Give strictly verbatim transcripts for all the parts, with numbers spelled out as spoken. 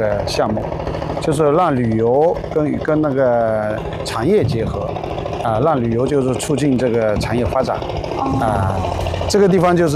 个项目，就是让旅游跟跟那个产业结合，啊，让旅游就是促进这个产业发展，啊，这个地方就是，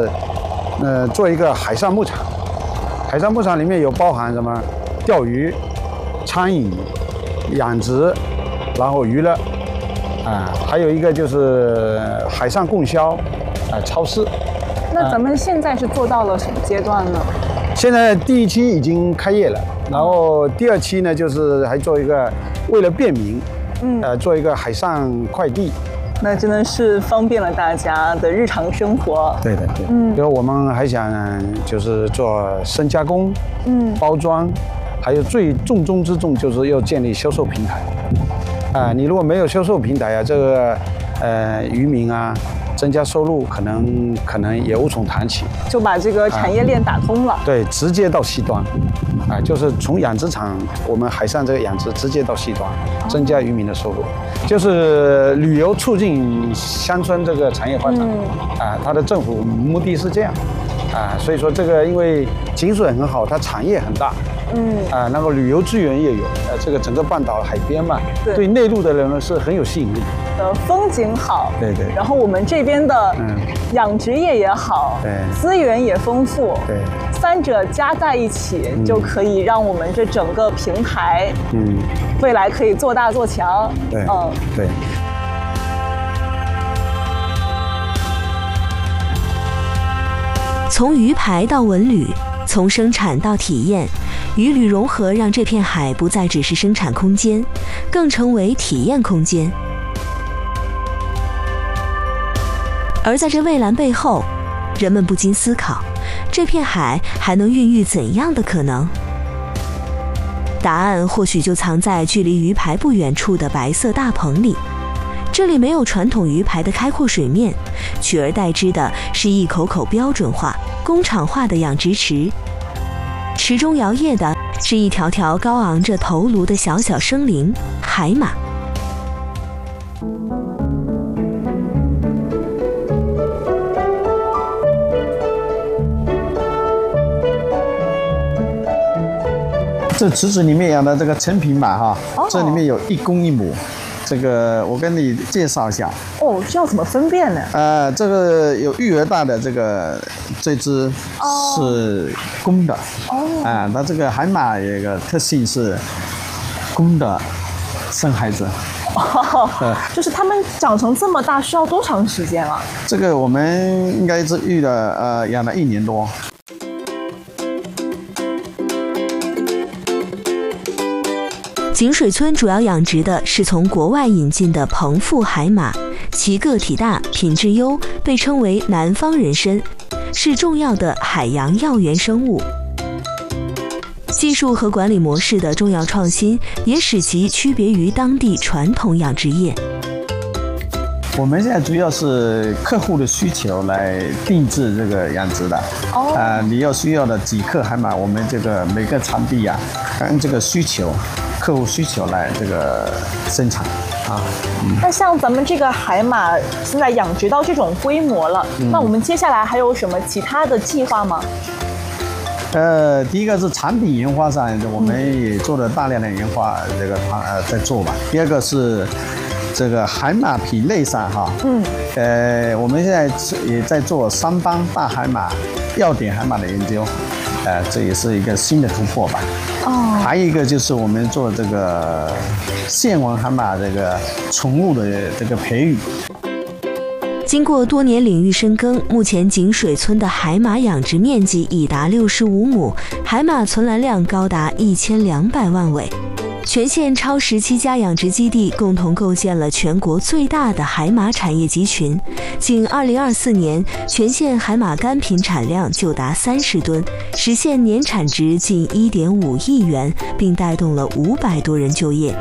呃，做一个海上牧场，海上牧场里面有包含什么钓鱼、餐饮、养殖，然后娱乐，啊，还有一个就是海上供销，啊，超市。 那咱们现在是做到了什么阶段呢？ 现在第一期已经开业了，然后第二期呢，就是还做一个，为了便民，嗯，呃，做一个海上快递。 那真的是方便了大家的日常生活。 对的，对。嗯，因为我们还想就是做深加工，嗯，包装，还有最重中之重就是要建立销售平台。啊、呃，你如果没有销售平台啊，这个呃渔民啊。增加收入可能可能也无从谈起， 就把这个产业链打通了。 啊、对，直接到西端，啊，就是从养殖场，我们海上这个养殖直接到西端，增加渔民的收入，就是旅游促进乡村这个产业发展。嗯、啊，它的政府目的是这样，啊，所以说这个因为井水很好，它产业很大。嗯啊，那个旅游资源也有，呃，这个整个半岛海边嘛，对，对内陆的人呢是很有吸引力。 呃，风景好， 对对。 然后我们这边的嗯养殖业也好， 对， 资源也丰富， 对， 三者加在一起，嗯、就可以让我们这整个平台，嗯，未来可以做大做强。 对，嗯，对。 从鱼排到文旅，从生产到体验，渔旅融合让这片海不再只是生产空间，更成为体验空间。而在这蔚蓝背后，人们不禁思考，这片海还能孕育怎样的可能？答案或许就藏在距离鱼排不远处的白色大棚里。这里没有传统鱼排的开阔水面，取而代之的是一口口标准化、工厂化的养殖池。池中摇曳的是一条条高昂着头颅的小小生灵——海马。 这池子里面养的这个成品马哈，哦、这里面有一公一母。这个我跟你介绍一下哦，这要怎么分辨呢？ 呃，这个有育儿大的这个这只是公的哦，啊、呃，它这个海马有一个特性是公的生孩子。 哦，呃、就是它们长成这么大需要多长时间啊？ 这个我们应该是育了呃养了一年多。 井水村主要养殖的是从国外引进的棚腹海马，其个体大、品质优，被称为南方人参，是重要的海洋药源生物。技术和管理模式的重要创新，也使其区别于当地传统养殖业。 我们现在主要是客户的需求来定制这个养殖的。哦。啊、呃，你要需要的几克海马，我们这个每个场地呀、啊，按这个需求。客户需求来这个生产啊。 嗯、那像咱们这个海马现在养殖到这种规模了，嗯、那我们接下来还有什么其他的计划吗？ 呃，第一个是产品研发上，我们也做了大量的研发，这个呃在做吧。第二个是这个海马品类上哈，嗯，呃，我们现在也在做三斑大海马、要点海马的研究。呃，这也是一个新的突破吧。哦，还有一个就是我们做这个线纹海马这个宠物的这个培育。 经过多年领域深耕，目前井水村的海马养殖面积已达六十五亩，海马存栏量高达一千两百万尾。全县超十七家养殖基地共同构建了全国最大的海马产业集群。仅二零二四年，全县海马干品产量就达三十吨，实现年产值近一点五亿元，并带动了五百多人就业。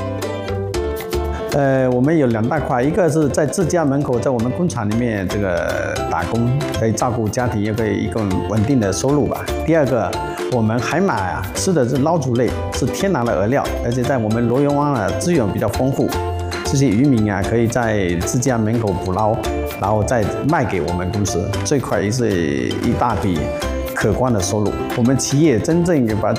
呃，我们有两大块，一个是在自家门口，在我们工厂里面这个打工，可以照顾家庭，也可以一个稳定的收入吧。第二个，我们海马呀、啊、吃的是捞煮类，是天然的饵料，而且在我们罗源湾啊资源比较丰富，这些渔民啊可以在自家门口捕捞，然后再卖给我们公司，这块也是一大笔可观的收入。我们企业真正把